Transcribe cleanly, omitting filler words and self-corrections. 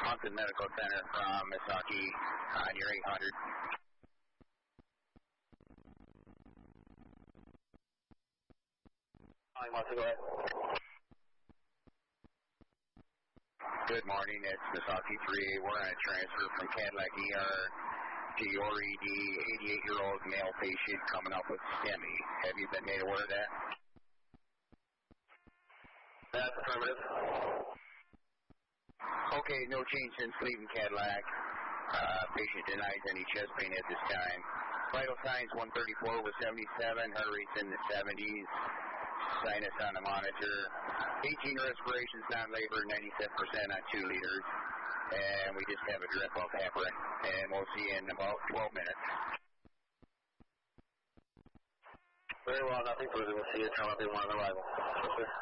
Monson Medical Center from Misaki near 800. Monson, go ahead. Good morning, it's Misaki 3A. We're on a transfer from Cadillac ER to your ED, 88-year-old male patient coming up with STEMI. Have you been made aware of that? That's affirmative. Okay, no change since leaving Cadillac. Patient denies any chest pain at this time. Vital signs 134 with 77, heart rate's in the 70s. Sinus on the monitor. 18 respirations, non-labor, 97% on 2 liters. And we just have a drip of heparin. And we'll see you in about 12 minutes. Very well, nothing further. We'll see you at 1 on arrival. Yes, sir.